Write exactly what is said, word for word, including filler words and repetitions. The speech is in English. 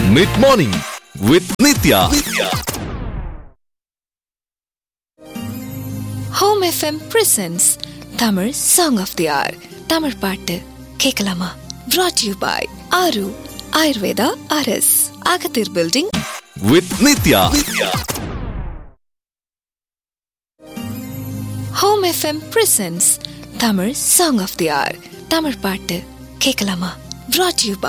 Mid Morning with Nitya. Home F M presents Tamil Song of the Hour. Tamil பாட்டு கேட்கலாமா? Brought to you by Aru Ayurveda R S Agathir Building With Nitya. Home F M presents Tamil Song of the Hour. Tamil பாட்டு கேட்கலாமா? Brought to you by